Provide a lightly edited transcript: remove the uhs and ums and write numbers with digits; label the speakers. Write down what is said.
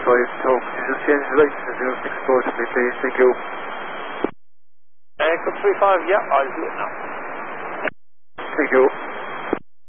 Speaker 1: so could you just change the lights to 064 to me, please? Thank you.
Speaker 2: Code 35, yeah, I'll do it now.
Speaker 1: Thank you.